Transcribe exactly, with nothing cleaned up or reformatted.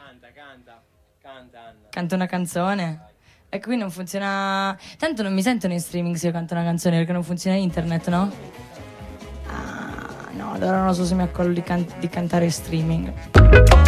Canta, canta, canta Anna. Canto una canzone. E qui non funziona. Tanto non mi sentono in streaming se io canto una canzone perché non funziona internet, no? Ah, no, allora non so se mi accollo di, can- di cantare in streaming.